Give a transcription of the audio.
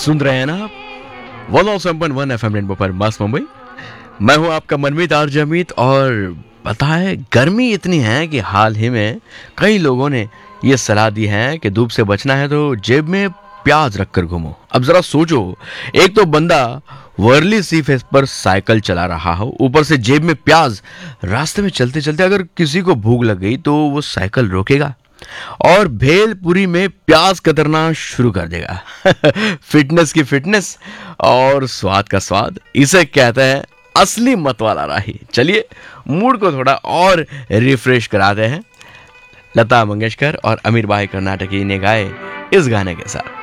सुन रहे हैं ना आप 107.1 FM रेनबो पर मस्त मुंबई। मैं हूं आपका मनमीत आरजे अमित। और पता है, गर्मी इतनी है कि हाल ही में कई लोगों ने ये सलाह दी है कि धूप से बचना है तो जेब में प्याज रखकर घूमो। अब जरा सोचो, एक तो बंदा वर्ली सी फेस पर साइकिल चला रहा हो, ऊपर से जेब में प्याज। रास्ते में चलते चलते अगर किसी को भूख लग गई तो वो साइकिल रोकेगा और भेलपुरी में प्याज कतरना शुरू कर देगा। फिटनेस की फिटनेस और स्वाद का स्वाद, इसे कहते हैं असली मत वाला राही। चलिए मूड को थोड़ा और रिफ्रेश कराते हैं लता मंगेशकर और अमीर भाई कर्नाटकी ने गाए इस गाने के साथ।